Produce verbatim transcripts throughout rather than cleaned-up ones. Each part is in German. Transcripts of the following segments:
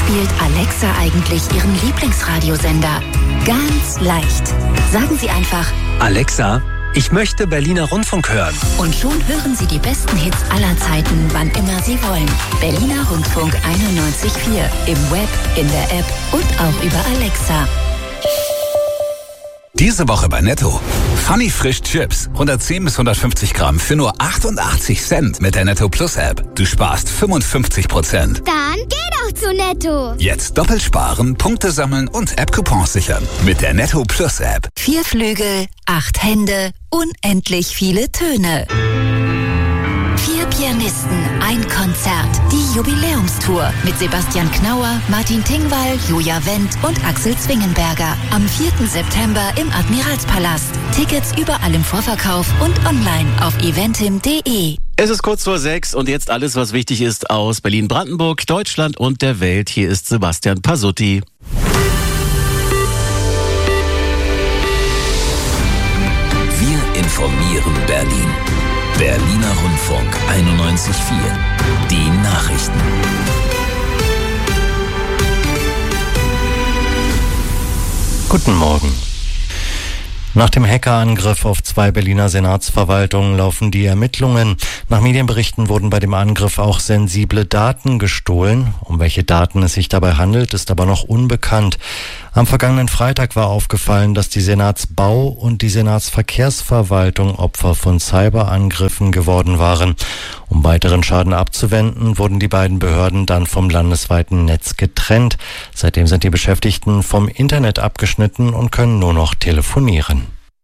spielt Alexa eigentlich Ihren Lieblingsradiosender? Ganz leicht. Sagen Sie einfach: Alexa, ich möchte Berliner Rundfunk hören. Und schon hören Sie die besten Hits aller Zeiten, wann immer Sie wollen. Berliner Rundfunk einundneunzig Komma vier. Im Web, in der App und auch über Alexa. Diese Woche bei Netto. Funny Frisch Chips. hundertzehn bis hundertfünfzig Gramm für nur achtundachtzig Cent mit der Netto Plus App. Du sparst fünfundfünfzig Prozent. Dann geh doch zu Netto. Jetzt doppelt sparen, Punkte sammeln und App-Coupons sichern. Mit der Netto Plus App. Vier Flügel, acht Hände, unendlich viele Töne. Vier Pianisten, ein Konzert. Die Jubiläumstour mit Sebastian Knauer, Martin Tingwall, Julia Wendt und Axel Zwingenberger. Am vierten September im Admiralspalast. Tickets überall im Vorverkauf und online auf eventim punkt de. Es ist kurz vor sechs und jetzt alles, was wichtig ist aus Berlin-Brandenburg, Deutschland und der Welt. Hier ist Sebastian Pasutti. Wir informieren Berlin. Berliner Rundfunk einundneunzig Komma vier. Die Nachrichten. Guten Morgen. Nach dem Hackerangriff auf zwei Berliner Senatsverwaltungen laufen die Ermittlungen. Nach Medienberichten wurden bei dem Angriff auch sensible Daten gestohlen. Um welche Daten es sich dabei handelt, ist aber noch unbekannt. Am vergangenen Freitag war aufgefallen, dass die Senatsbau- und die Senatsverkehrsverwaltung Opfer von Cyberangriffen geworden waren. Um weiteren Schaden abzuwenden, wurden die beiden Behörden dann vom landesweiten Netz getrennt. Seitdem sind die Beschäftigten vom Internet abgeschnitten und können nur noch telefonieren.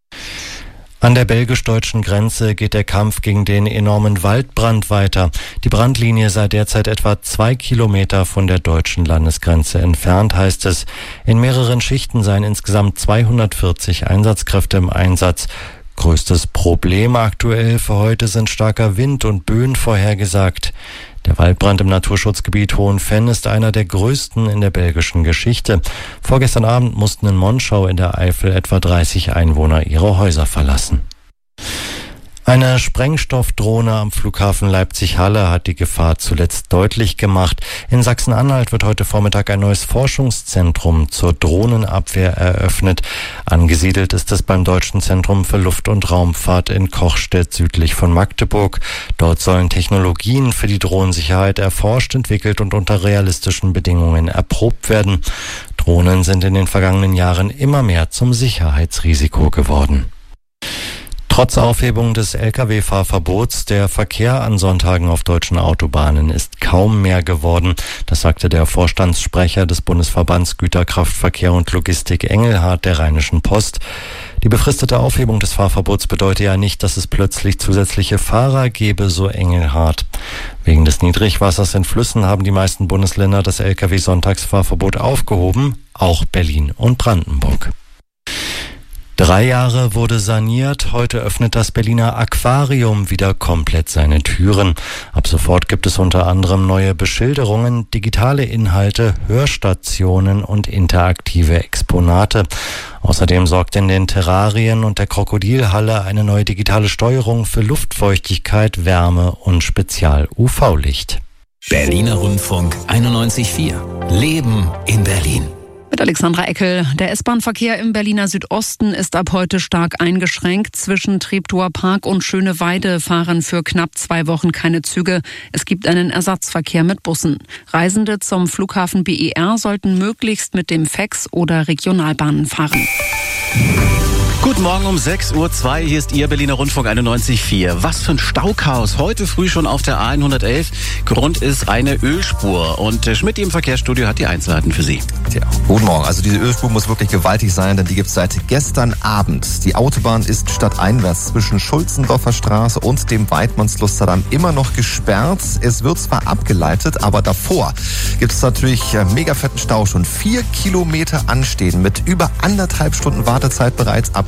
An der belgisch-deutschen Grenze geht der Kampf gegen den enormen Waldbrand weiter. Die Brandlinie sei derzeit etwa zwei Kilometer von der deutschen Landesgrenze entfernt, heißt es. In mehreren Schichten seien insgesamt zweihundertvierzig Einsatzkräfte im Einsatz. Größtes Problem aktuell für heute sind starker Wind und Böen vorhergesagt. Der Waldbrand im Naturschutzgebiet Hohenfenn ist einer der größten in der belgischen Geschichte. Vorgestern Abend mussten in Monschau in der Eifel etwa dreißig Einwohner ihre Häuser verlassen. Eine Sprengstoffdrohne am Flughafen Leipzig-Halle hat die Gefahr zuletzt deutlich gemacht. In Sachsen-Anhalt wird heute Vormittag ein neues Forschungszentrum zur Drohnenabwehr eröffnet. Angesiedelt ist es beim Deutschen Zentrum für Luft- und Raumfahrt in Kochstedt südlich von Magdeburg. Dort sollen Technologien für die Drohnensicherheit erforscht, entwickelt und unter realistischen Bedingungen erprobt werden. Drohnen sind in den vergangenen Jahren immer mehr zum Sicherheitsrisiko geworden. Trotz Aufhebung des L K W-Fahrverbots, der Verkehr an Sonntagen auf deutschen Autobahnen ist kaum mehr geworden. Das sagte der Vorstandssprecher des Bundesverbands Güterkraftverkehr und Logistik Engelhardt der Rheinischen Post. Die befristete Aufhebung des Fahrverbots bedeutet ja nicht, dass es plötzlich zusätzliche Fahrer gäbe, so Engelhardt. Wegen des Niedrigwassers in Flüssen haben die meisten Bundesländer das L K W-Sonntagsfahrverbot aufgehoben, auch Berlin und Brandenburg. Drei Jahre wurde saniert, heute öffnet das Berliner Aquarium wieder komplett seine Türen. Ab sofort gibt es unter anderem neue Beschilderungen, digitale Inhalte, Hörstationen und interaktive Exponate. Außerdem sorgt in den Terrarien und der Krokodilhalle eine neue digitale Steuerung für Luftfeuchtigkeit, Wärme und Spezial-U V-Licht. Berliner Rundfunk einundneunzig Komma vier. Leben in Berlin. Mit Alexandra Eckel. Der S-Bahn-Verkehr im Berliner Südosten ist ab heute stark eingeschränkt. Zwischen Treptower Park und Schöneweide fahren für knapp zwei Wochen keine Züge. Es gibt einen Ersatzverkehr mit Bussen. Reisende zum Flughafen B E R sollten möglichst mit dem F E X oder Regionalbahnen fahren. Guten Morgen um sechs Uhr zwei, hier ist Ihr Berliner Rundfunk einundneunzig Komma vier. Was für ein Stauchaos, heute früh schon auf der A hundertelf. Grund ist eine Ölspur und Schmidt im Verkehrsstudio hat die Einzelheiten für Sie. Tja, guten Morgen, also diese Ölspur muss wirklich gewaltig sein, denn die gibt es seit gestern Abend. Die Autobahn ist stadteinwärts zwischen Schulzendorfer Straße und dem Weidmannsluster Damm immer noch gesperrt. Es wird zwar abgeleitet, aber davor gibt es natürlich mega fetten Stau, schon vier Kilometer anstehen mit über anderthalb Stunden Wartezeit bereits ab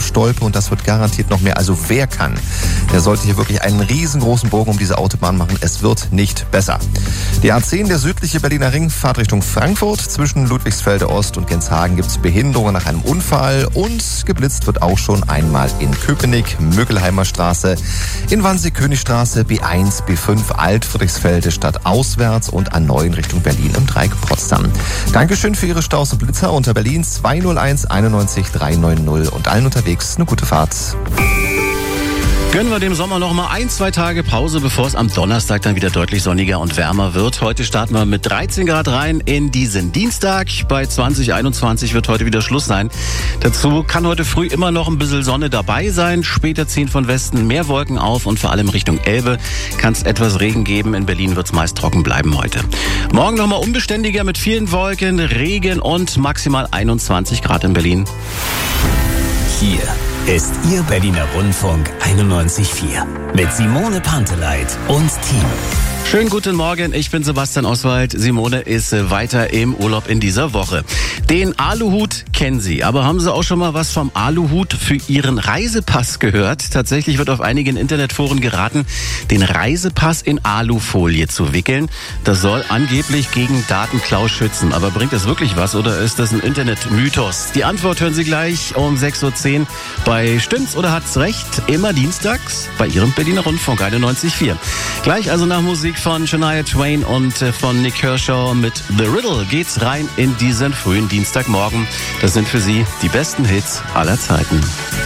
Stolpe und das wird garantiert noch mehr. Also wer kann, der sollte hier wirklich einen riesengroßen Bogen um diese Autobahn machen. Es wird nicht besser. Die A zehn, der südliche Berliner Ring, fahrt Richtung Frankfurt. Zwischen Ludwigsfelde Ost und Genshagen gibt es Behinderungen nach einem Unfall und geblitzt wird auch schon einmal in Köpenick, Mögelheimer Straße, in Wannsee-Königstraße, B eins, B fünf, Alt-Friedrichsfelde stadtauswärts und A neun Richtung Berlin im Dreieck Potsdam. Dankeschön für Ihre Staus und Blitzer unter Berlin zwei null eins einundneunzig dreihundertneunzig und allen unterwegs eine gute Fahrt. Gönnen wir dem Sommer noch mal ein, zwei Tage Pause, bevor es am Donnerstag dann wieder deutlich sonniger und wärmer wird. Heute starten wir mit dreizehn Grad rein in diesen Dienstag. Bei zwanzig einundzwanzig wird heute wieder Schluss sein. Dazu kann heute früh immer noch ein bisschen Sonne dabei sein. Später ziehen von Westen mehr Wolken auf und vor allem Richtung Elbe kann es etwas Regen geben. In Berlin wird es meist trocken bleiben heute. Morgen noch mal unbeständiger mit vielen Wolken, Regen und maximal einundzwanzig Grad in Berlin. Hier ist Ihr Berliner Rundfunk einundneunzig Komma vier mit Simone Panteleit und Team. Schönen guten Morgen, ich bin Sebastian Oswald. Simone ist weiter im Urlaub in dieser Woche. Den Aluhut kennen Sie, aber haben Sie auch schon mal was vom Aluhut für Ihren Reisepass gehört? Tatsächlich wird auf einigen Internetforen geraten, den Reisepass in Alufolie zu wickeln. Das soll angeblich gegen Datenklau schützen. Aber bringt das wirklich was oder ist das ein Internetmythos? Die Antwort hören Sie gleich um sechs Uhr zehn bei Stimmt's oder hat's recht? Immer dienstags bei Ihrem Berliner Rundfunk einundneunzig Komma vier. Gleich also nach Musik von Shania Twain und von Nick Kershaw mit The Riddle geht's rein in diesen frühen Dienstagmorgen. Das sind für Sie die besten Hits aller Zeiten.